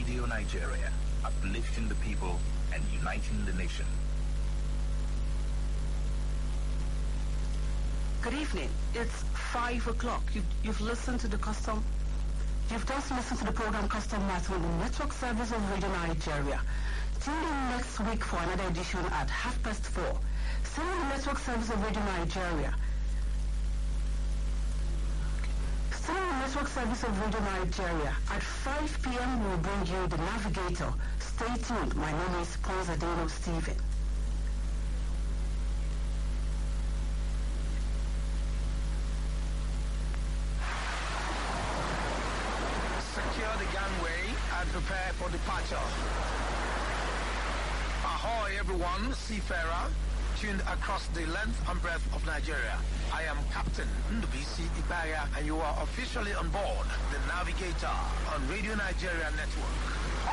Radio Nigeria, uplifting the people and uniting the nation. Good evening. It's 5 o'clock. You've listened to the custom. You've just listened to the program Custom Matter on the network service of Radio Nigeria. Tune in next week for another edition at 4:30. Still on the network service of Radio Nigeria. Still on the network service of Radio Nigeria. At 5 p.m. we'll bring you The Navigator. Stay tuned. My name is Ponzadeno Stephen. Secure the gangway and prepare for departure. Ahoy everyone, seafarer, tuned across the length and breadth of Nigeria. I am Captain Ndubisi Ibaya and you are officially on board The Navigator on Radio Nigeria Network.